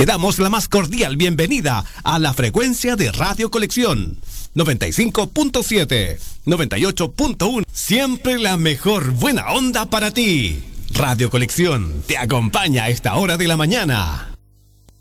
damos la más cordial bienvenida a la frecuencia de Radio Colección 95.7, 98.1. Siempre la mejor buena onda para ti. Radio Colección te acompaña a esta hora de la mañana.